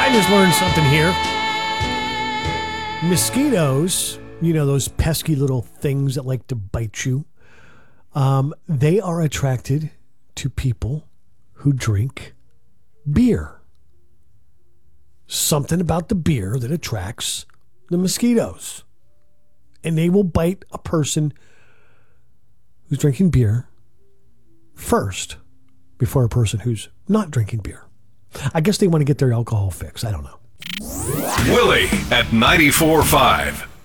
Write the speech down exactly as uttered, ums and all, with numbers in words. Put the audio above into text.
I just learned something here. Mosquitoes, you know, those pesky little things that like to bite you, um, they are attracted to people who drink beer. Something about the beer that attracts the mosquitoes. And they will bite a person who's drinking beer first before a person who's not drinking beer. I guess they want to get their alcohol fix. I don't know. Willie at ninety-four point five.